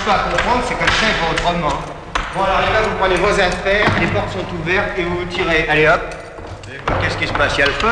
pas à comprendre, c'est comme ça et pas autrement. Bon, alors les gars, vous prenez vos affaires, les portes sont ouvertes et vous vous tirez. Allez hop. Qu'est-ce qui se passe? Il y a le feu?